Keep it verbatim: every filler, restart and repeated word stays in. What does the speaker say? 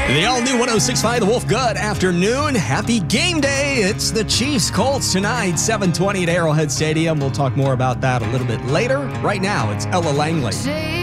The all-new one oh six point five The Wolf. Good afternoon. Happy game day. It's the Chiefs Colts tonight, seven twenty at Arrowhead Stadium. We'll talk more about that a little bit later. Right now, it's Ella Langley.